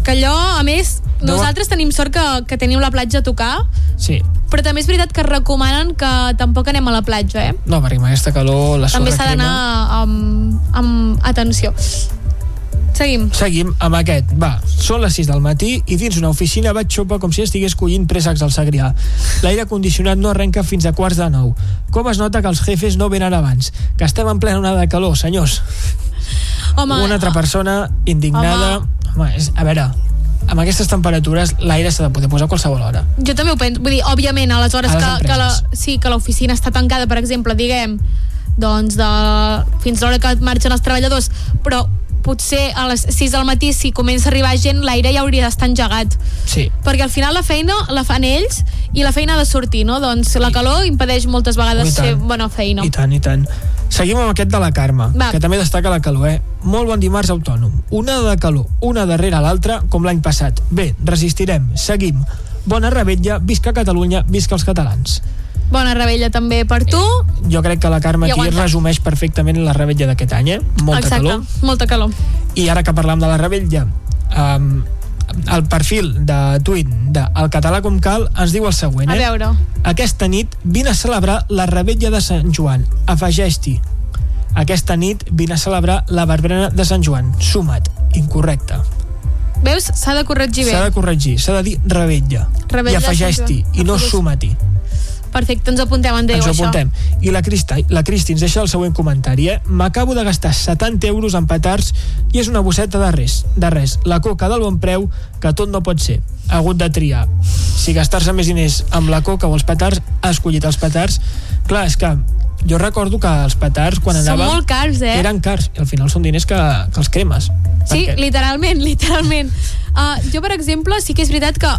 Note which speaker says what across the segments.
Speaker 1: Que allò, a més, nosaltres tenim sort que tenim la platja a tocar.
Speaker 2: Sí.
Speaker 1: Però també és veritat que recomanen que tampoc anem a la platja,
Speaker 2: No, perquè amb aquesta calor la sorra
Speaker 1: també s'ha d'anar amb atenció. Seguim
Speaker 2: amb aquest. Va, són les 6 del matí i dins una oficina vaig xopar com si estigués collint préssecs al Segrià. L'aire condicionat no arrenca fins a 8:45. Com es nota que els jefes no venen abans? Que estem en plena onada de calor, senyors. Una altra persona indignada. Home, a veure, amb aquestes temperatures l'aire s'ha de poder posar a qualsevol hora.
Speaker 1: Jo també ho penso, vull dir, òbviament a les hores que l'oficina està tancada, per exemple, diguem, doncs fins l'hora que marxen els treballadors, però potser a les 6 del matí, si comença a arribar gent, l'aire ja hauria d'estar engegat.
Speaker 2: Sí.
Speaker 1: Perquè al final la feina la fan ells i la feina ha de sortir, no? Doncs la calor impedeix moltes vegades fer bona feina.
Speaker 2: I tant. Seguim amb aquest de la Carme, que també destaca la calor, Molt bon dimarts autònom. Una de calor, una darrere l'altra, com l'any passat. Bé, resistirem, seguim. Bona revetlla, visca Catalunya, visca els catalans.
Speaker 1: Bona revetlla també per tu.
Speaker 2: Jo crec que la Carme aquí resumeix perfectament la revetlla d'aquest any,
Speaker 1: Molta calor.
Speaker 2: I ara que parlam de la revetlla, el perfil de tuit del Català com cal ens diu el següent,
Speaker 1: A veure.
Speaker 2: Aquesta nit vine a celebrar la revetlla de Sant Joan, afegeix-t'hi. Aquesta nit vine a celebrar la verbrena de Sant Joan, suma't. Incorrecte.
Speaker 1: Veus? S'ha de corregir bé.
Speaker 2: S'ha de dir revetlla i afegeix-t'hi, i no suma-t'hi.
Speaker 1: Perfecte, ens apuntem, en Déu,
Speaker 2: això. Ens apuntem. I la Cristi ens deixa el següent comentari, M'acabo de gastar 70 euros en petards i és una bosseta de res. La coca del bon preu, que tot no pot ser. Ha hagut de triar. Si gastar-se més diners amb la coca o els petards, ha escollit els petards. Clar, és que jo recordo que els petards, quan anàvem...
Speaker 1: Són molt cars,
Speaker 2: Eren cars, i al final són diners que els cremes.
Speaker 1: Sí, literalment. Jo, per exemple, sí que és veritat que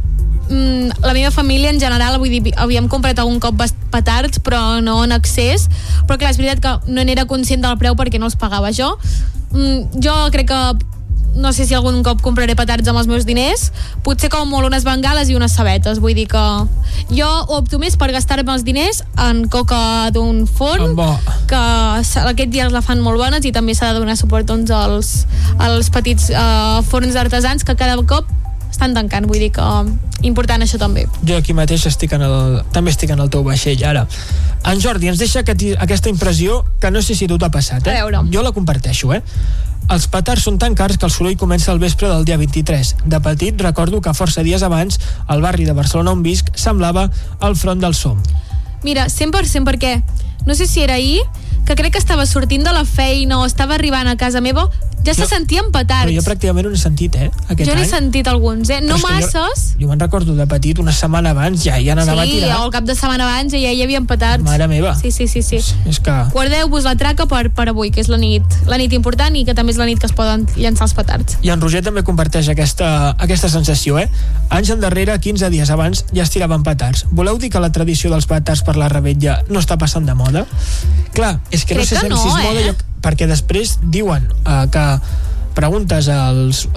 Speaker 1: la meva família en general, vull dir, havíem comprat algun cop petards però no en excés, però clar, és veritat que no n'era conscient del preu perquè no els pagava jo. Jo crec que no sé si algun cop compraré petards amb els meus diners, potser com molt unes bengales i unes sabetes, vull dir que jo opto més per gastar-me els diners en coca d'un forn, que aquest dia la fan molt bones, i també s'ha de donar suport doncs als petits forns artesans que cada cop estan tancant, vull dir que important això també.
Speaker 2: Jo aquí mateix també estic en el teu vaixell ara. En Jordi ens deixa aquesta impressió que no sé si a tu t'ha passat, Jo la comparteixo, Els petards són tan cars que el soroll comença al vespre del dia 23. De petit recordo que força dies abans el barri de Barcelona on visc semblava el front del Som.
Speaker 1: Mira, 100% perquè no sé si era ahir, que crec que estava sortint de la feina o estava arribant a casa meva, ja se sentien petards.
Speaker 2: Però jo pràcticament no n'he sentit, aquest
Speaker 1: jo
Speaker 2: any.
Speaker 1: n'he sentit alguns, no masses.
Speaker 2: Jo me'n recordo de petit, una setmana abans ja n'anava a tirar.
Speaker 1: Sí, el cap de setmana abans ja hi havia petards.
Speaker 2: Mare meva.
Speaker 1: Sí.
Speaker 2: És que...
Speaker 1: Guardeu-vos la traca per avui, que és la nit important i que també és la nit que es poden llançar els petards.
Speaker 2: I en Roger també comparteix aquesta sensació, Anys endarrere, 15 dies abans, ja es tiraven petards. Voleu dir que la tradició dels petards per la revetlla no està passant de moda? Clar, és que no sé si és moda, perquè després diuen que preguntes als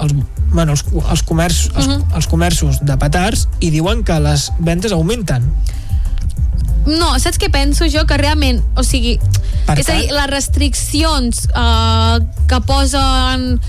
Speaker 2: comerços de petards i diuen que les vendes augmenten.
Speaker 1: No, saps què penso jo? Que realment, o sigui, és a dir, les restriccions que posen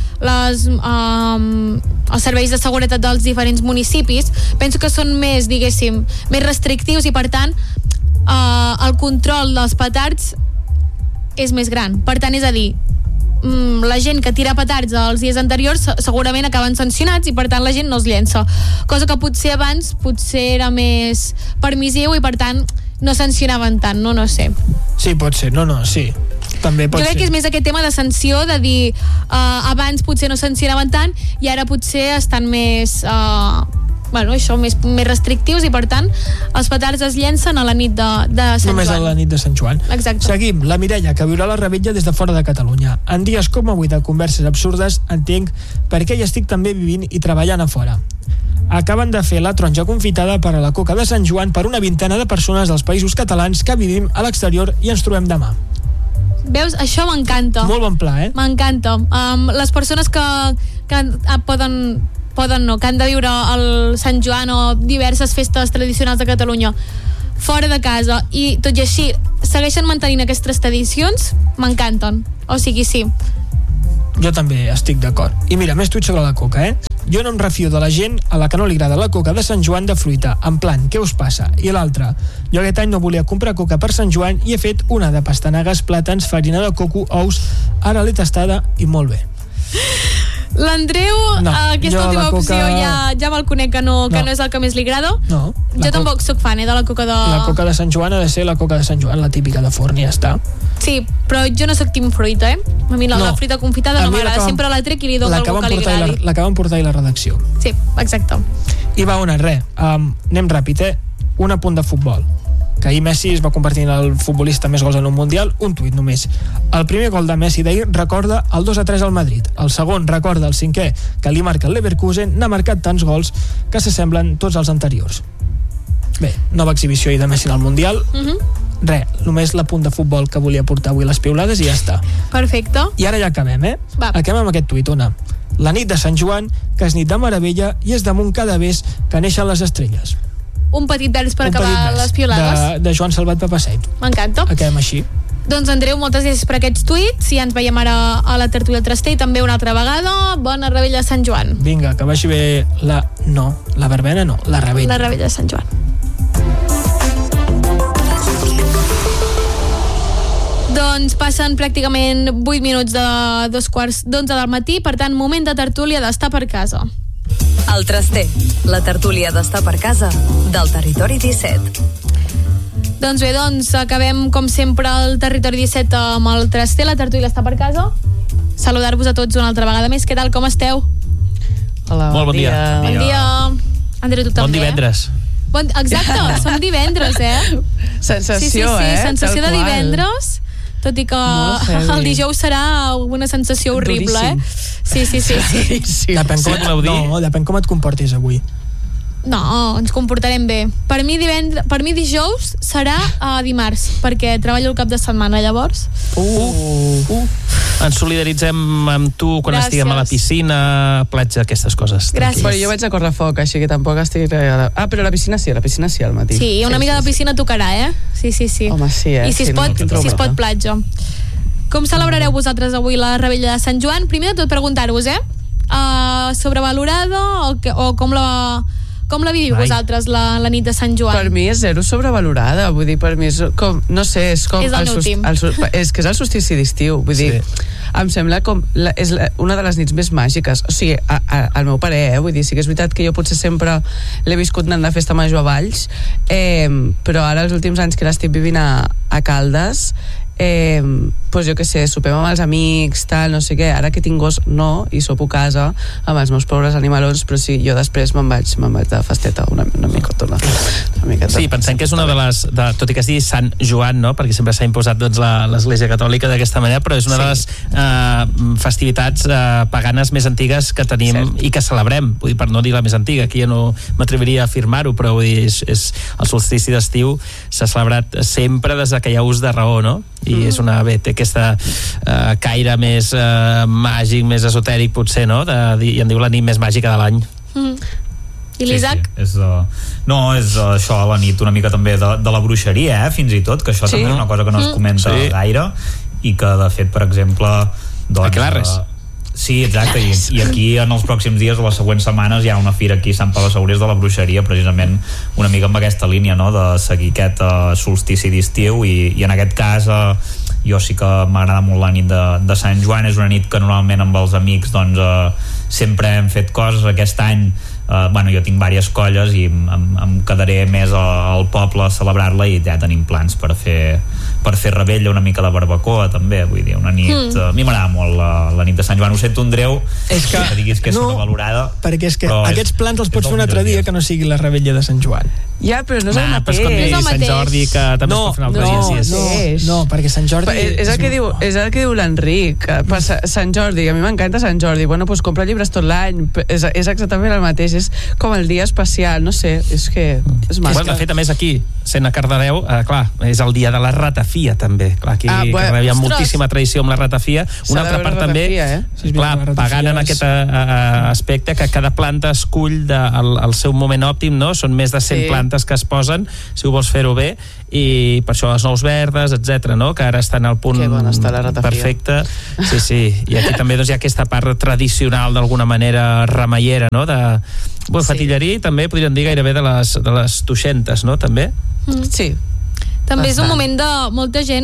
Speaker 1: els serveis de seguretat dels diferents municipis, penso que són més, diguéssim, més restrictius i per tant el control dels petards és més gran. Per tant, és a dir, la gent que tira petards els dies anteriors segurament acaben sancionats i per tant la gent no els llença, cosa que potser abans era més permissiu i per tant no sancionaven tant, no sé.
Speaker 2: Sí, pot ser, sí. També pot ser.
Speaker 1: Jo crec que és més aquest tema de sanció, de dir abans potser no sancionaven tant i ara potser estan més més restrictius i per tant els petards es llencen a la nit de Sant Joan.
Speaker 2: Només a la nit de Sant Joan.
Speaker 1: Exacte.
Speaker 2: Seguim, la Mireia, que viurà la revetlla des de fora de Catalunya. En dies com avui de converses absurdes entenc per què hi estic també vivint i treballant a fora. Acaben de fer la taronja confitada per a la coca de Sant Joan per una vintena de persones dels països catalans que vivim a l'exterior i ens trobem demà.
Speaker 1: Veus? Això m'encanta.
Speaker 2: Molt bon pla,
Speaker 1: M'encanta. Les persones que que han de viure el Sant Joan o diverses festes tradicionals de Catalunya fora de casa i tot i així segueixen mantenint aquestes tradicions, m'encanten. O sigui, sí.
Speaker 2: Jo també estic d'acord. I mira, més tuit sobre la coca, jo no em refio de la gent a la que no li agrada la coca de Sant Joan de fruita, en plan, què us passa? I l'altre, jo aquest any no volia comprar coca per Sant Joan i he fet una de pastanagues, plàtans, farina de coco, ous, ara l'he tastada i molt bé.
Speaker 1: L'Andreu, aquesta última opció ja me'l conec que no és el que més li agrada.
Speaker 2: No.
Speaker 1: Jo tampoc soc fan, de la coca de...
Speaker 2: La coca de Sant Joan ha de ser la coca de Sant Joan, la típica de forn, i ja està.
Speaker 1: Sí, però jo no soc team fruita, A mi la fruita confitada no m'agrada, sempre la trec i li dono algú que li agradi.
Speaker 2: La que van portar a la redacció.
Speaker 1: Sí, exacte.
Speaker 2: I va, anem ràpid, un apunt de futbol. Que ahir Messi es va convertir en el futbolista més gols en un Mundial, un tuit només. El primer gol de Messi d'ahir recorda el 2-3 al Madrid. El segon recorda el 5è que li marca el Leverkusen, n'ha marcat tants gols que s'assemblen tots els anteriors. Bé, nova exhibició ahir de Messi en el Mundial. Només l'apunt de futbol que volia portar avui les piulades i ja està.
Speaker 1: Perfecte.
Speaker 2: I ara ja acabem,
Speaker 1: Va.
Speaker 2: Acabem amb aquest tuit, Ona. La nit de Sant Joan, que és nit de meravella i és damunt cada vés que neixen les estrelles.
Speaker 1: Un petit vers per acabar les piolades.
Speaker 2: De Joan Salvat Papaseit.
Speaker 1: M'encanta.
Speaker 2: Acabem així.
Speaker 1: Doncs Andreu, moltes gràcies per aquests tuits i ens veiem ara a la tertúlia Traster i també una altra vegada. Bona Rebella de Sant Joan.
Speaker 2: Vinga, que vagi bé la verbena no, la Rebella.
Speaker 1: La Rebella de Sant Joan. Doncs passen pràcticament 8 minuts de 2:45 del matí, per tant, moment de tertúlia d'estar per casa.
Speaker 3: El Traster, la tertúlia d'estar per casa del Territori 17.
Speaker 1: Doncs bé, acabem com sempre el Territori 17 amb el Traster, la tertúlia està per casa. Saludar-vos a tots una altra vegada més. Què tal, com esteu?
Speaker 4: Hola,
Speaker 5: molt bon dia.
Speaker 1: Bon dia. Andreu, tu també.
Speaker 5: Bon divendres.
Speaker 1: Exacte, som divendres,
Speaker 4: Sensació,
Speaker 1: sí, sensació de divendres. Tot i que el dijous serà una sensació horrible, Sí.
Speaker 2: Depèn com et comportis avui.
Speaker 1: No, ens comportarem bé. Per mi dijous serà dimarts, perquè treballo el cap de setmana, llavors.
Speaker 5: Ens solidaritzem amb tu quan estiguem a la piscina, platja, aquestes coses.
Speaker 1: Gràcies.
Speaker 4: Però jo vaig a correfoc, així que tampoc estic... però la piscina sí al matí.
Speaker 1: Sí, una mica de piscina tocarà, Sí.
Speaker 4: Home, sí,
Speaker 1: I si es pot platja. Com celebrareu vosaltres avui la Rebella de Sant Joan? Primer de tot preguntar-vos, sobrevalorada o com la viviu vosaltres la nit de Sant Joan?
Speaker 4: Per mi és zero sobrevalorada, vull dir, per mi és com, no sé, és com...
Speaker 1: És el meu team.
Speaker 4: És que és el solstici d'estiu, vull dir, em sembla com és una de les nits més màgiques, o sigui, al meu parer, vull dir, sí que és veritat que jo potser sempre l'he viscut anant de festa major a Valls, però ara els últims anys que l'estic vivint a Caldes, doncs jo què sé, sopem amb els amics, tal, no sé què, ara que tinc gos no, i sopo a casa amb els meus pobres animalons, però sí, jo després me'n vaig de festeta una micotona.
Speaker 5: Sí, pensem que és una de les, tot i que es digui Sant Joan, no? Perquè sempre s'ha imposat l'Església Catòlica d'aquesta manera, però és una de les festivitats paganes més antigues que tenim i que celebrem, vull dir, per no dir la més antiga, aquí ja no m'atreviria a afirmar-ho, però vull dir, és el solstici d'estiu s'ha celebrat sempre des que hi ha ús de raó, no? I és té aquesta caire més màgic, més esotèric potser, no? I en diu la nit més màgica de l'any.
Speaker 1: I l'Isaac?
Speaker 6: Sí. És això, la nit una mica també de la bruixeria, fins i tot, que això també és una cosa que no es comenta gaire, i que de fet, per exemple,
Speaker 5: doncs...
Speaker 6: Sí, exacte, i aquí en els pròxims dies, les següents setmanes, hi ha una fira aquí a Sant Pau de Segúries de la bruixeria, precisament una mica amb aquesta línia, no?, de seguir aquest solstici d'estiu, i en aquest cas jo sí que m'agrada molt la nit de Sant Joan. És una nit que normalment amb els amics doncs sempre hem fet coses. Aquest any jo tinc diverses colles i em quedaré més al poble a celebrar-la, i ja tenim plans per fer rebella, una mica de barbacoa també, vull dir, una nit a mi m'agrada molt la nit de Sant Joan. Ho sento, Andreu, que diguis que és sobrevalorada,
Speaker 2: perquè és que aquests plans els pots fer un altre dia que no sigui la rebella de Sant Joan.
Speaker 4: Ja, però no és el mateix.
Speaker 5: No és Sant Jordi, que també es pot fer un altre dia.
Speaker 2: No, perquè Sant Jordi...
Speaker 4: És el que diu l'Enric. Sant Jordi, a mi m'encanta Sant Jordi. Bueno, doncs compra llibres tot l'any. És exactament el mateix. És com el dia especial, no sé, és que és maca.
Speaker 5: De fet, a més aquí, sent a Cardedeu, clar, és el dia de la ratafia també. Clar, aquí hi ha moltíssima tradició amb la ratafia. Una altra part també, clar, pagant en aquest aspecte que cada planta escull el seu moment òptim, no? Són més de 100 plantes que es posen, si ho vols fer-ho bé, i per això les nous verdes, etc, no? Que ara estan al punt perfecte. Sí, i aquí també doncs, hi ha aquesta part tradicional d'alguna manera remeiera, no? De fatilleria i també podríem dir gairebé de les tuixentes, no? També?
Speaker 4: Sí.
Speaker 1: També és un moment de molta gent,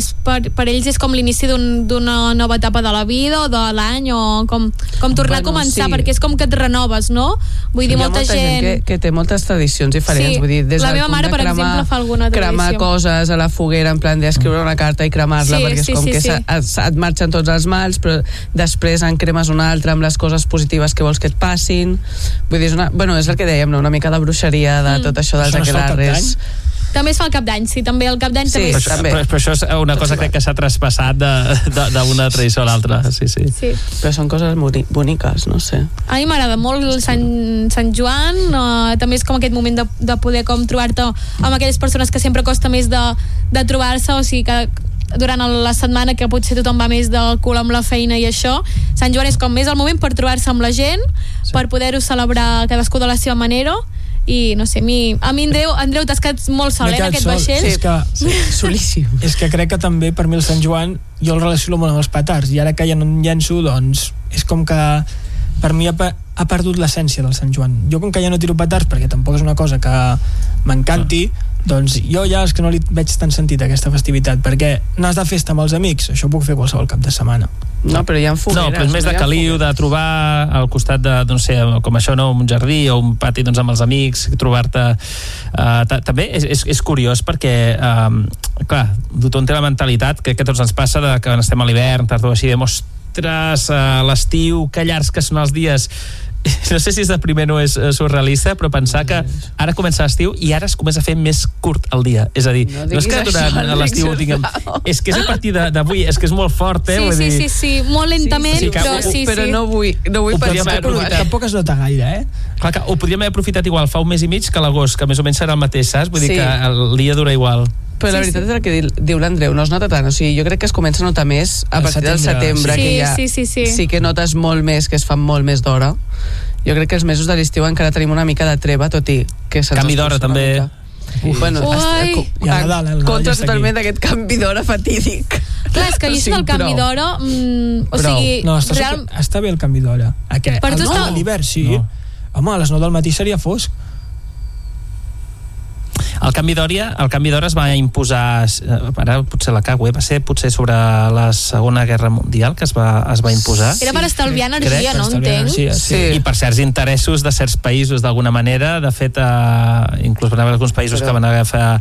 Speaker 1: per ells és com l'inici d'una nova etapa de la vida o de l'any, o com tornar a començar, perquè és com que et renoves, no? Vull dir, molta gent que
Speaker 4: té moltes tradicions diferents, vull dir, des
Speaker 1: la meva mare, per exemple, fa alguna tradició.
Speaker 4: Cremar coses a la foguera, en plan d'escriure una carta i cremar-la, perquè és com que et marxen tots els mals, però després en cremes una altra amb les coses positives que vols que et passin. Vull dir, és el que dèiem, no? Una mica de bruixeria, de tot això dels aquelarres.
Speaker 1: També es fa el cap d'any, sí, també el cap d'any també.
Speaker 5: Però això és una cosa crec que s'ha traspassat d'una tradició a l'altra. Sí.
Speaker 4: Però són coses boniques, no sé.
Speaker 1: A mi m'agrada molt el Sant Joan, també és com aquest moment de poder com trobar-te amb aquelles persones que sempre costa més de trobar-se, o sigui que durant la setmana que potser tothom va més del cul amb la feina i això, Sant Joan és com més el moment per trobar-se amb la gent, per poder-ho celebrar cadascú de la seva manera. I no sé, a mi Andreu, t'has quedat molt sol, en aquest vaixell.
Speaker 4: Solíssim.
Speaker 2: És que crec que també per mi el Sant Joan jo el relaciono molt amb els petards, i ara que ja no en llenço, doncs és com que per mi ha perdut l'essència del Sant Joan. Jo com que ja no tiro petards, perquè tampoc és una cosa que m'encanti, doncs jo ja és que no li veig tant sentit a aquesta festivitat, perquè anar de festa amb els amics, això ho puc fer qualsevol cap de setmana.
Speaker 4: No, però hi ha fogueres.
Speaker 5: No, però és més de caliu, de trobar al costat de, no sé, com això, no, un jardí o un pati, doncs, amb els amics, trobar-te... També és curiós perquè, clar, tothom té la mentalitat que tots ens passa de que estem a l'hivern, tardor així, de ostres, l'estiu, que llargs que són els dies. No sé si és depriment o és surrealista, però pensar que ara comença l'estiu i ara es comença a fer més curt el dia. És a dir, no és que durant l'estiu tinguem... És que és a partir d'avui, és que és molt fort,
Speaker 1: Sí, molt lentament, però sí.
Speaker 4: Però no vull pensar-ho.
Speaker 2: Tampoc es nota gaire,
Speaker 5: Clar que ho podríem haver aprofitat igual fa un mes i mig que l'agost, que més o menys serà el mateix, saps? Vull dir que el dia dura igual.
Speaker 4: Però la veritat és el que diu l'Andreu, no es nota tant, o sigui, jo crec que es comença a notar més a partir del setembre, que ja sí que notes molt més, que es fa molt més d'hora. Jo crec que els mesos de l'estiu encara tenim una mica de treva, tot i que
Speaker 5: canvi d'hora també.
Speaker 4: Bueno, contra totalment d'aquest canvi d'hora fatídic.
Speaker 1: Clar, és que jo això del canvi d'hora, o sigui...
Speaker 2: No, està bé el canvi d'hora.
Speaker 1: Per tu està...
Speaker 2: A l'hivern, sí. Home, a les 9 del matí seria fosc.
Speaker 5: El canvi d'hora es va imposar, ara potser la cago, va ser potser sobre la Segona Guerra Mundial que es va imposar.
Speaker 1: Era per estalviar energia, no entenc?
Speaker 2: Sí.
Speaker 5: I per certs interessos de certs països, d'alguna manera. De fet, inclús van haver alguns països que van agafar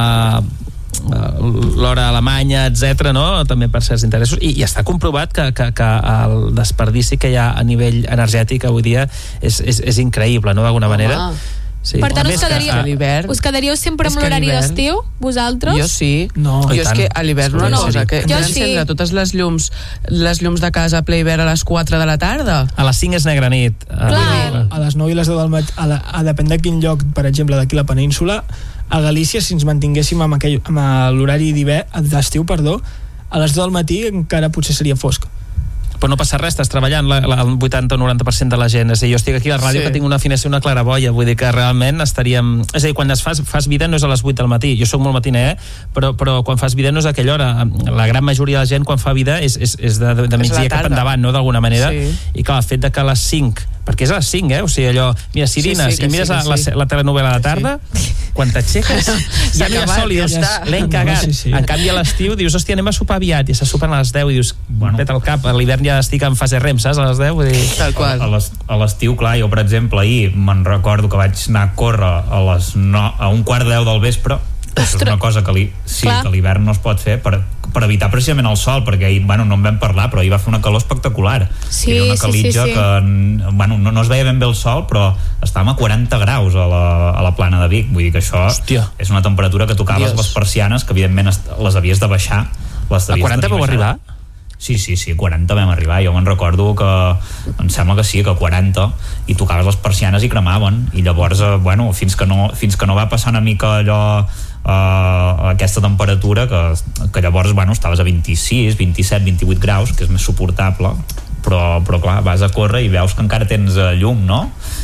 Speaker 5: l'hora alemanya, etc, no? També per certs interessos, i està comprovat que el desperdici que hi ha a nivell energètic avui dia és increïble, no? D'alguna manera. Sí.
Speaker 1: Per tant, us quedaríeu sempre amb l'horari d'estiu, vosaltres?
Speaker 4: Jo sí.
Speaker 2: No.
Speaker 4: Jo és que a l'hivern una cosa, que jo encendre totes les llums de casa a ple hivern a les 4 de la tarda.
Speaker 5: A les 5 és negra nit.
Speaker 1: Clar.
Speaker 2: A les 9 i les 10 del matí, depèn de quin lloc, per exemple, d'aquí la península, a Galícia, si ens mantinguéssim amb l'horari d'estiu, a les 10 del matí encara potser seria fosc.
Speaker 5: Però no passa res, estàs treballant el 80 o 90% de la gent. És a dir, jo estic aquí a la ràdio que tinc una finestra i una claraboia, vull dir que realment estaríem... És a dir, quan fas vida no és a les 8 del matí, jo sóc molt matiner, però quan fas vida no és a aquella hora. La gran majoria de la gent quan fa vida és de migdia cap endavant, no?, d'alguna manera. I clar, el fet de que a les 5, perquè és a les 5, o sigui, allò, mira, sirines, i mires la telenovela de tarda, quan t'aixeques ja hi ha sol i dius, l'hem cagat. En canvi a l'estiu dius, hòstia, anem a sopar aviat, i se sopen a les 10 i dius, peta el cap, a l'hivern ja estic en fase REM, saps, a les 10? Vull dir...
Speaker 4: Tal qual.
Speaker 6: A l'estiu, clar, jo per exemple ahir me'n recordo que vaig anar a córrer a un quart de 10 del vespre. És una cosa que l'hivern no es pot fer per evitar precisament el sol, perquè ahir, no en vam parlar, però ahir va fer una calor espectacular. Era una calitja que no es veia ben bé el sol, però estàvem a 40 graus a la plana de Vic, vull dir que això és una temperatura que tocaves les persianes, que evidentment les havies de baixar.
Speaker 5: A 40 vau arribar?
Speaker 6: Sí, 40 vam arribar. Jo me'n recordo que em sembla que sí, que 40, i tocaves les persianes i cremaven, i llavors, fins que no va passar una mica allò, aquesta temperatura, que llavors, estaves a 26, 27, 28 graus, que és més suportable, però clar, vas a córrer i veus que encara tens llum, no?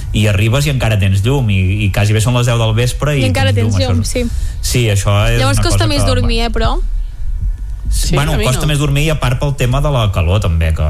Speaker 6: i arribes i encara tens llum i quasi bé són les 10 del vespre
Speaker 1: i encara tens llum, sí.
Speaker 6: Sí, això és
Speaker 1: llavors
Speaker 6: una cosa
Speaker 1: costa més dormir, però
Speaker 6: sí, bueno, costa més dormir i a part pel tema de la calor també que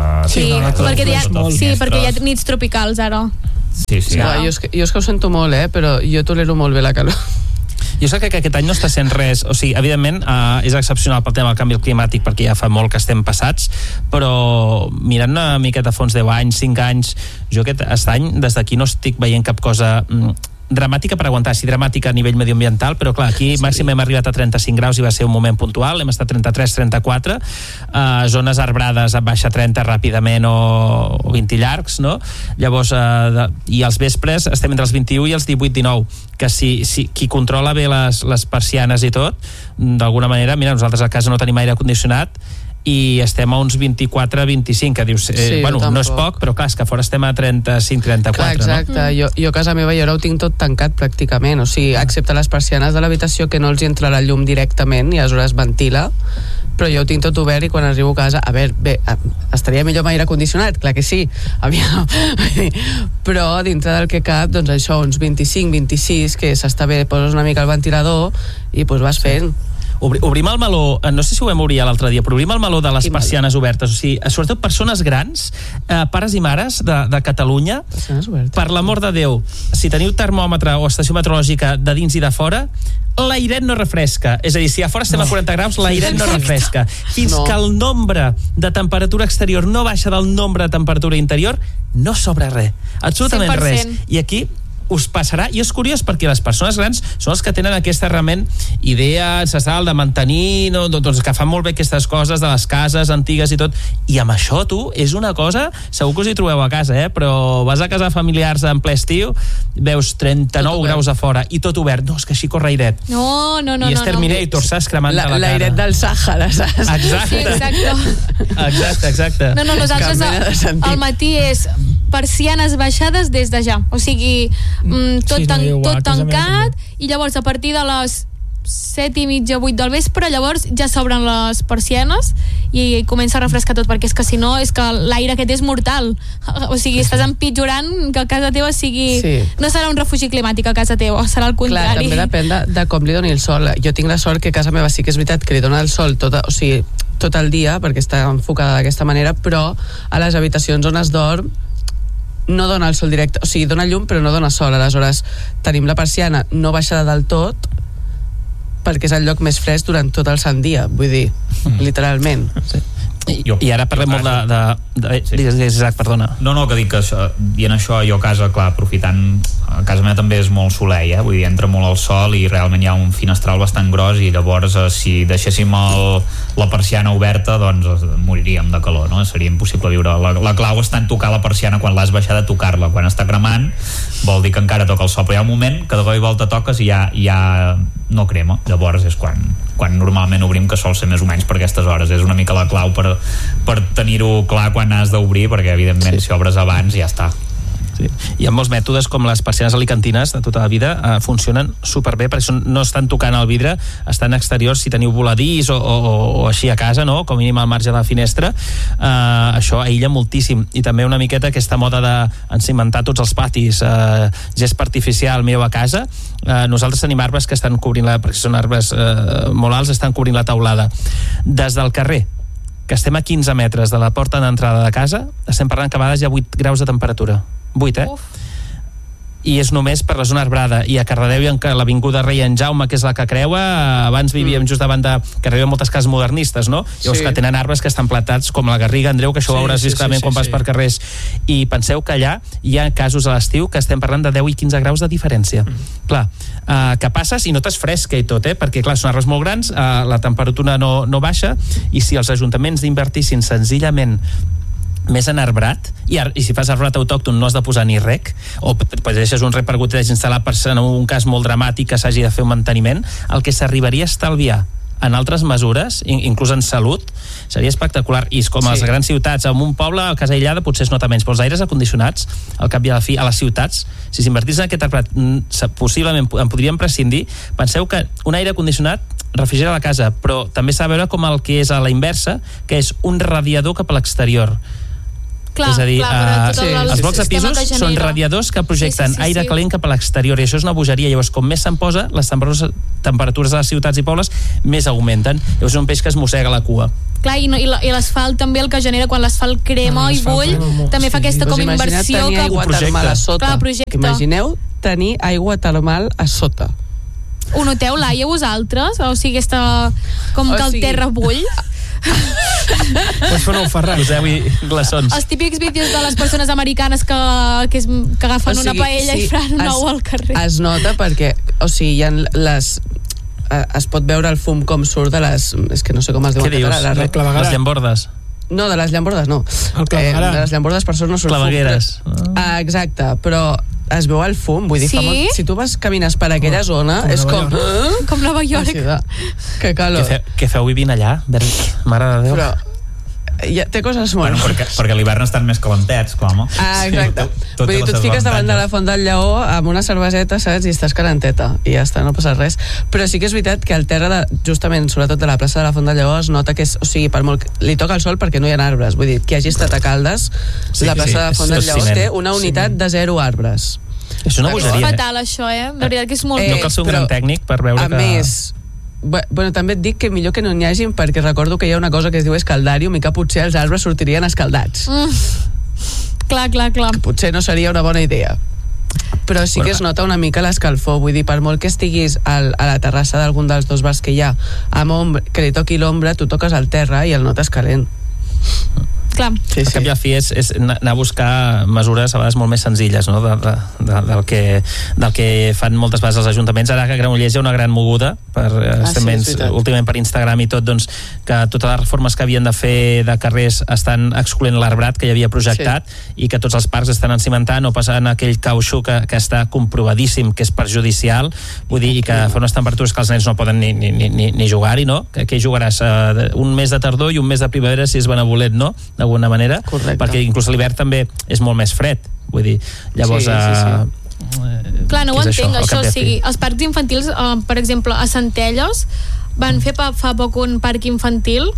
Speaker 1: perquè hi ha nits tropicals ara.
Speaker 6: Sí.
Speaker 4: Jo és que ho sento molt, però jo tolero molt bé la calor.
Speaker 5: Jo sé que aquest any no està sent res, o sigui, evidentment és excepcional pel tema del canvi climàtic perquè ja fa molt que estem passats, però mirant una miqueta a fons 10 anys, 5 anys, jo aquest any des d'aquí no estic veient cap cosa dramàtica per aguantar, sí, dramàtica a nivell mediambiental, però clar, aquí màxim hem arribat a 35 graus i va ser un moment puntual, hem estat 33, 34, zones arbrades a baixa 30 ràpidament o 20 llargs, no? Llavors, i als vespres estem entre els 21 i els 18, 19, que si qui controla bé les persianes i tot, d'alguna manera, mira, nosaltres a casa no tenim aire condicionat i estem a uns 24-25, que dius, bueno, no és poc, però clar, és que fora estem a 35-34, clar,
Speaker 4: exacte, no? Jo a casa meva jo ara ho tinc tot tancat pràcticament, o sigui, excepte les persianes de l'habitació que no els entra la llum directament i aleshores ventila, però jo ho tinc tot obert i quan arribo a casa, a veure, bé, estaria millor amb aire condicionat, clar que sí, aviam, però dintre del que cap, doncs això, uns 25-26, que s'està bé, poses una mica el ventilador i doncs vas fent.
Speaker 5: Obrim el meló, no sé si ho vam obrir l'altre dia, però obrim el meló de les persianes obertes, o sigui, sobretot persones grans, pares i mares de Catalunya, per l'amor de Déu, si teniu termòmetre o estació meteorològica de dins i de fora, l'airet no refresca, és a dir, si a fora estem a 40 graus, l'airet no refresca. Fins que el nombre de temperatura exterior no baixa del nombre de temperatura interior, no sobra res, absolutament 100%. Res. I aquí us passarà, i és curiós perquè les persones grans són els que tenen aquesta realment idea ancestral de mantenir, no, doncs que fan molt bé aquestes coses de les cases antigues i tot, i amb això tu, és una cosa, segur que us hi trobeu a casa, però vas a casa familiars en ple estiu, veus 39 graus a fora i tot obert, no, és que així corre airet.
Speaker 1: No.
Speaker 5: I és Terminator, saps, cremant la cara.
Speaker 4: L'airet del Sàhara, saps?
Speaker 5: Exacte.
Speaker 1: Sí,
Speaker 5: exacte.
Speaker 1: No, nosaltres al matí és persianes baixades des de ja, o sigui tot tancat i llavors a partir de les 7:30, 8 del vespre, llavors ja s'obren les persianes i comença a refrescar tot, perquè és que si no és que l'aire aquest és mortal, o sigui, estàs empitjorant que a casa teva sigui... No serà un refugi climàtic a casa teva, serà el contrari.
Speaker 4: Clar, també depèn de com li doni el sol. Jo tinc la sort que a casa meva sí que és veritat que li dona el sol tot el dia, perquè està enfocada d'aquesta manera, però a les habitacions on es dorm no dona el sol directe, o sigui, dona llum però no dona sol, aleshores tenim la persiana no baixada del tot perquè és el lloc més fresc durant tot el sant dia, vull dir, literalment.
Speaker 5: I ara parlem molt de Isaac, perdona.
Speaker 6: No, que dic que i en això jo a casa, clar, aprofitant, a casa meva també és molt soleil, vull dir, entra molt el sol i realment hi ha un finestral bastant gros i llavors si deixéssim la persiana oberta doncs moriríem de calor, no? Seria impossible viure. La clau està en tocar la persiana quan l'has baixat a tocar-la, quan està cremant vol dir que encara toca el sol, però hi ha un moment que de cop i volta toques i ja no crema, llavors és quan normalment obrim, que sol ser més o menys per aquestes hores, és una mica la clau per tenir-ho clar quan has d'obrir, perquè evidentment si obres abans ja està.
Speaker 5: Sí. Hi ha molts mètodes com les persianes alicantines de tota la vida, funcionen superbé perquè no estan tocant el vidre, estan exteriors, si teniu voladís o així a casa, no? Com a mínim al marge de la finestra, això aïlla moltíssim. I també una miqueta aquesta moda d'encimentar tots els patis, gespa artificial, mireu a casa, nosaltres tenim arbres que estan cobrint perquè són arbres molt alts, estan cobrint la teulada. Des del carrer, que estem a 15 metres de la porta d'entrada de casa, estem parlant que a vegades hi ha 8 graus de temperatura. 8, i és només per la zona arbrada, i a Cardedeu hi ha l'avinguda Rei en Jaume, que és la que creua, abans vivíem just davant de Cardedeu moltes cases modernistes, no? Llavors que tenen arbres que estan plantats com la Garriga, Andreu, que això ho veuràs clarament quan vas per carrers, i penseu que allà hi ha casos a l'estiu que estem parlant de 10 i 15 graus de diferència. Clar, que passes i notes fresca i tot, perquè clar, són arbres molt grans, la temperatura no baixa, i si els ajuntaments d'invertissin senzillament més en arbrat, i si fas arbrat autòcton no has de posar ni rec, o deixes un rec per goteig instal·lat per en un cas molt dramàtic que s'hagi de fer un manteniment, el que s'arribaria a estalviar en altres mesures, inclús en salut, seria espectacular. I com a les grans ciutats, en un poble, a casa aïllada, potser es nota menys, però els aires acondicionats, al cap i a la fi, a les ciutats, si s'invertís en aquest arbrat, possiblement en podríem prescindir. Penseu que un aire condicionat refrigera la casa, però també s'ha de veure com el que és a la inversa, que és un radiador cap a l'exterior.
Speaker 1: Clar,
Speaker 5: és a dir,
Speaker 1: els
Speaker 5: blocs de pisos són radiadors que projecten aire calent cap a l'exterior, i això és una bogeria. Llavors, com més se'n posa, les temperatures de les ciutats i pobles més augmenten. Llavors és un peix que es mossega la cua.
Speaker 1: Clar, i l'asfalt també el que genera quan l'asfalt crema i bull, també fa aquesta com inversió
Speaker 4: que... Aigua termal a sota. Imagineu tenir aigua termal a sota.
Speaker 1: Ho noteu, Laia, vosaltres? O sigui, com que el terra bull?
Speaker 2: Pots fer nou ferrat.
Speaker 5: Poseu-hi glaçons.
Speaker 1: Els típics vídeos de les persones americanes que agafen una paella i fan un ou al carrer.
Speaker 4: Es nota perquè, o sigui, hi ha es pot veure el fum com surt de les... És que no sé com es diuen.
Speaker 5: Què dius? Les llambordes?
Speaker 4: No, de les llambordes no. De les llambordes per sort no surt
Speaker 5: clavegueres.
Speaker 4: Exacte, però es veu el fum, vull dir, si tu camines per aquella zona, és com...
Speaker 1: Com Nova York.
Speaker 4: Que calor.
Speaker 5: Què feu vivint allà? Mare de Déu.
Speaker 4: Però té coses molt...
Speaker 6: perquè a l'hivern estan més calentets, clar, home.
Speaker 4: Exacte. Vull dir, tu et fiques davant de la Font del Lleó amb una cerveseta, saps? I estàs calenteta. I ja està, no passa res. Però sí que és veritat que el terra, justament, sobretot de la plaça de la Font del Lleó, es nota que és... O sigui, per molt... Li toca el sol perquè no hi ha arbres. Vull dir, qui hagi estat a Caldes, la plaça de la Font del Lleó té una unitat de 0 arbres.
Speaker 5: És una bogeria.
Speaker 1: És fatal, això, De veritat que és molt...
Speaker 5: No cal ser un gran tècnic per veure que...
Speaker 4: A més... Bueno, també et dic que millor que no n'hi hagin, perquè recordo que hi ha una cosa que es diu escaldàrium i que potser els arbres sortirien escaldats.
Speaker 1: Clar.
Speaker 4: Que potser no seria una bona idea. Però sí que es nota una mica l'escalfor. Vull dir, per molt que estiguis a la terrassa d'algun dels dos bars que hi ha, que li toqui l'ombra, tu toques al terra i el notes calent.
Speaker 1: Clar.
Speaker 5: Al cap i al fi és anar a buscar mesures a vegades molt més senzilles, no? del que fan moltes vegades els ajuntaments. Ara que a Granollers hi ha una gran moguda últimament per Instagram i tot, doncs, que totes les reformes que havien de fer de carrers estan excloent l'arbrat que hi havia projectat, i que tots els parcs estan encimentant o passant aquell cautxú que està comprovadíssim que és perjudicial, vull dir, i que fa unes temperatures que els nens no poden ni jugar-hi, no? Que hi jugaràs un mes de tardor i un mes de primavera si és benevolent, no? D'alguna manera.
Speaker 4: Correcte.
Speaker 5: Perquè inclús a l'hivern també és molt més fred, vull dir, llavors
Speaker 1: clar, no ho entenc, això, o sigui, els parcs infantils, per exemple, a Centelles van fer fa poc un parc infantil,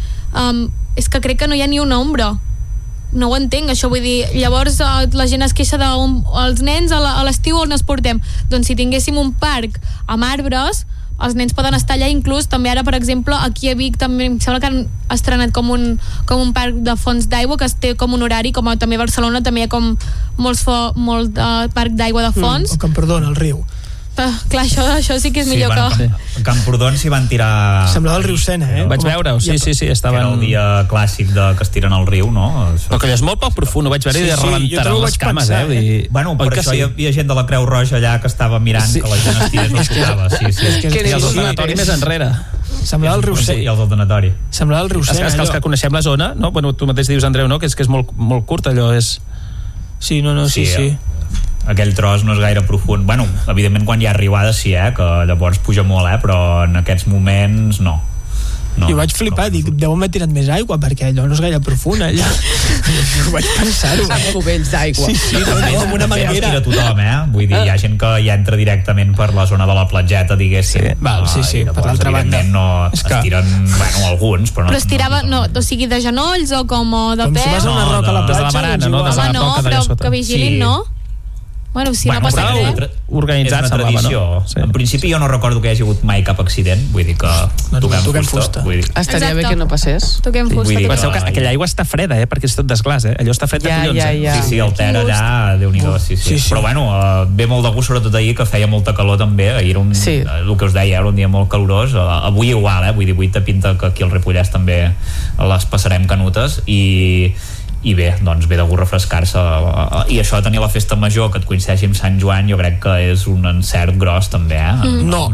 Speaker 1: és que crec que no hi ha ni una ombra. No ho entenc, això, vull dir, llavors la gent es queixa dels nens a l'estiu on es portem. Doncs si tinguéssim un parc amb arbres, els nens poden estar allà. Inclús també ara, per exemple, aquí a Vic també em sembla que han estrenat com un parc de fonts d'aigua que es té com un horari, com també a Barcelona també hi ha com molt parc d'aigua de fonts.
Speaker 2: O Camprodon, al riu.
Speaker 1: Clar, això sí que és millor que...
Speaker 6: A Camprodon s'hi van tirar...
Speaker 2: Semblava el riu Sena,
Speaker 5: Vaig veure-ho, sí, estaven...
Speaker 6: Era el dia clàssic que es tiren al riu, no?
Speaker 5: Però que és molt poc profund, ho vaig veure i de rebentar les cames,
Speaker 6: Bueno, per això hi havia gent de la Creu Roja allà que estava mirant que la gent es tirés no tocava,
Speaker 5: I els del tanatori més enrere.
Speaker 2: Semblava el riu Sena.
Speaker 6: I els del tanatori.
Speaker 2: Semblava el riu Sena.
Speaker 5: És que els que coneixem la zona, no? Bueno, tu mateix dius, Andreu, no? Que és molt curt, allò és...
Speaker 2: Sí.
Speaker 6: Aquell tros no és gaire profund. Bueno, evidentment quan hi ha riuada sí, que llavors puja molt, però en aquests moments no.
Speaker 2: Jo vaig flipar, dic, deu haver tirat més aigua perquè allò no és gaire profund, allò. Ho vaig pensar-ho.
Speaker 4: Amb cubells d'aigua.
Speaker 2: Sí, amb una manguera.
Speaker 6: Ja tira tothom, Vull dir, hi ha gent que ja entra directament per la zona de la platgeta, diguéssim.
Speaker 2: Sí, per l'altra banda.
Speaker 6: No es tiren, alguns, però no...
Speaker 1: Però es tirava, o sigui, de genolls o com de peu?
Speaker 2: Com si vas a una roca a la platja.
Speaker 5: Des de la barana, no?
Speaker 1: Home, no, però que vigilin, no? Bueno, si no passa res.
Speaker 5: Organitzat,
Speaker 6: és una tradició. En principi jo no recordo que hi hagi hagut mai cap accident, vull dir que toquem fusta.
Speaker 4: Estaria bé que no passés.
Speaker 1: Toquem fusta.
Speaker 5: Penseu que aquella aigua està freda, perquè és tot desglàs, allò està fred de collons.
Speaker 6: Sí, el Ter allà, Déu-n'hi-do, sí. Però bueno, ve molt de gust, sobretot ahir, que feia molta calor també, ahir era el que us deia, era un dia molt calorós, avui igual, vull dir, avui te pinta que aquí al Ripollès també les passarem canutes i bé, doncs ve de gust refrescar-se i això de tenir la festa major que et coincideixi amb Sant Joan, jo crec que és un encert gros també,
Speaker 2: No.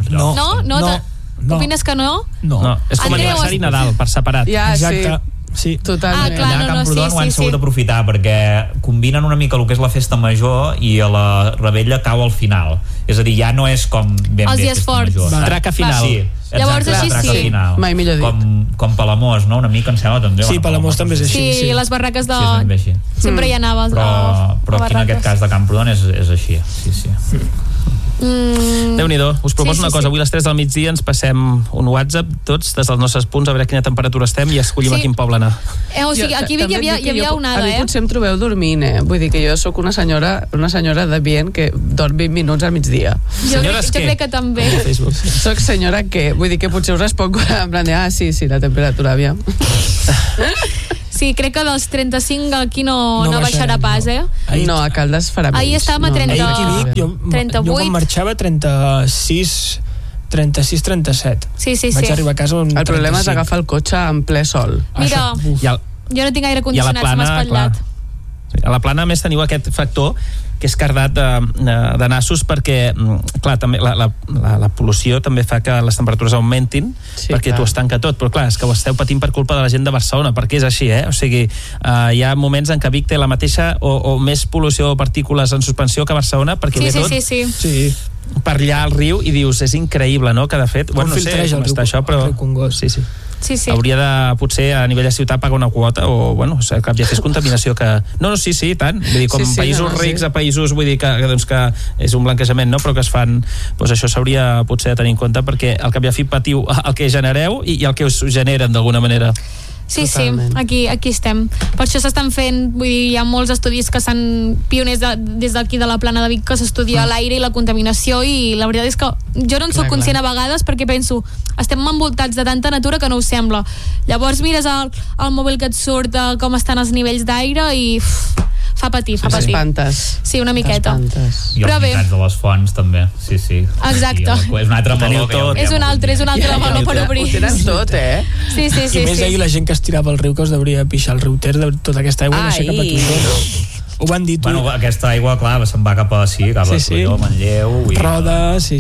Speaker 1: Opines que no?
Speaker 5: No, és com aniversari i Nadal per separat.
Speaker 2: Exacte. Sí.
Speaker 4: Totalment.
Speaker 1: Clar,
Speaker 6: allà a Camprodon ho han sabut aprofitar perquè combinen una mica el que és la festa major i a la rebella cau al final, és a dir, ja no és com ben
Speaker 1: els
Speaker 6: bé
Speaker 1: dies
Speaker 6: festa
Speaker 1: forts.
Speaker 6: major,
Speaker 5: Traca final.
Speaker 6: Sí,
Speaker 1: llavors així sí.
Speaker 4: Mai millor dit.
Speaker 6: com Palamós, no? Una mica em sembla també.
Speaker 2: Sí, Palamós també és així.
Speaker 1: Sí, les barraques de...
Speaker 6: Sí,
Speaker 1: sempre hi anaves
Speaker 6: però aquí en aquest cas de Camprodon és així. Sí.
Speaker 5: Déu-n'hi-do. Us proposo una cosa. Avui a les 3 del migdia ens passem un WhatsApp tots des dels nostres punts a veure a quina temperatura estem i escollim a quin poble anar.
Speaker 1: O sigui, aquí hi havia onada,
Speaker 4: A mi potser em trobeu dormint, Vull dir que jo sóc una senyora de bien que dorm 20 minuts al migdia.
Speaker 1: Jo crec que també.
Speaker 4: Soc senyora que, vull dir que potser us responc en plan de, sí, la temperatura, aviam.
Speaker 1: Sí, crec que dels 35 aquí no baixarà pas,
Speaker 4: No, a Caldes farà menys.
Speaker 1: Ahir estàvem a 30.
Speaker 2: Jo
Speaker 1: 38.
Speaker 2: quan marxava 36, 37.
Speaker 1: Sí.
Speaker 2: Vaig arribar a casa amb
Speaker 4: El problema és
Speaker 2: 35.
Speaker 4: agafar el cotxe en ple sol.
Speaker 1: Mira, jo no tinc aire condicionat, se m'ha espatllat.
Speaker 5: A la Plana, a més, teniu aquest factor que és cardat de nassos perquè, clar, també la pol·lució també fa que les temperatures augmentin perquè t'ho estanca tot, però clar, és que ho esteu patint per culpa de la gent de Barcelona, perquè és així, O sigui, hi ha moments en què Vic té la mateixa o més pol·lució o partícules en suspensió que Barcelona, perquè ve tot per allà al riu i dius, és increïble, no?, que de fet,
Speaker 2: Com
Speaker 5: no sé
Speaker 2: filtreja
Speaker 5: com està això, però...
Speaker 1: Sí.
Speaker 5: Hauria de, potser, a nivell de ciutat pagar una quota o, bueno, cap ja fes contaminació que... No, sí, tant. Vull dir, com països rics a països, vull dir que és un blanquejament, no?, però que es fan... Doncs això s'hauria potser de tenir en compte perquè al cap i a fi patiu el que genereu i el que us generen d'alguna manera.
Speaker 1: Sí, aquí estem. Per això s'estan fent, vull dir, hi ha molts estudis que s'han pioners des d'aquí de la Plana de Vic que s'estudia l'aire i la contaminació i la veritat és que jo no en soc conscient a vegades perquè penso, estem envoltats de tanta natura que no ho sembla. Llavors mires el mòbil que et surt com estan els nivells d'aire i fa patir.
Speaker 4: Espantes.
Speaker 1: Sí, una miqueta.
Speaker 6: I els nitrats de les fonts també. Sí.
Speaker 1: Exacte.
Speaker 6: És un altre meló.
Speaker 1: És un altre meló per obrir.
Speaker 4: Ho tenen tot,
Speaker 1: Sí.
Speaker 2: I més ahir la gent que es tirava al riu que es devia pixar al riu Ter de tota aquesta aigua, no sé cap a tu. Ho van dir tu.
Speaker 6: Bueno, aquesta aigua, clar, se'n va cap a Torelló, Manlleu...
Speaker 2: Roda, sí.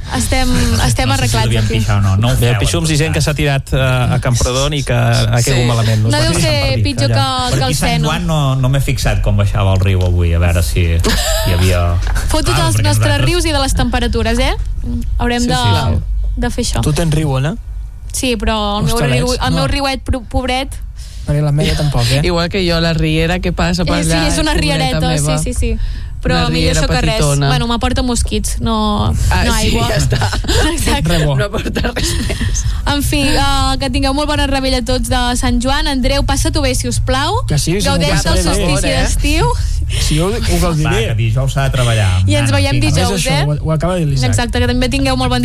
Speaker 1: Estem arreglats aquí.
Speaker 6: Pixar, no
Speaker 5: Bé, pixums i gent que s'ha tirat a Camprodon i que ha caigut malament.
Speaker 1: No deu ser pitjor que el Seno.
Speaker 6: Per aquí Sant Joan no m'he fixat com baixava el riu avui, a veure si hi havia...
Speaker 1: Foto dels nostres rius i de les temperatures, Haurem de fer això.
Speaker 2: Tu tens riu, Ona?
Speaker 1: Sí, però el meu riuet pobret...
Speaker 2: Perquè la meva tampoc,
Speaker 4: Igual que jo, la riera que passa per allà.
Speaker 1: Sí, és una riereta, sí. Però millor això que res. Bueno, m'aporta mosquits, no aigua.
Speaker 4: Ja està.
Speaker 1: Exacte.
Speaker 4: No aporta res més.
Speaker 1: En fi, que tingueu molt bona rebella a tots de Sant Joan. Andreu, passa-t'ho bé, si us plau.
Speaker 2: Que sí,
Speaker 1: gaudeix del solstici d'estiu.
Speaker 2: Sí, ho gaudiré.
Speaker 6: Que dijous s'ha de treballar.
Speaker 1: I ens veiem dijous,
Speaker 2: Ho acaba de dir l'Isaac.
Speaker 1: Exacte, que també tingueu molt bon dia.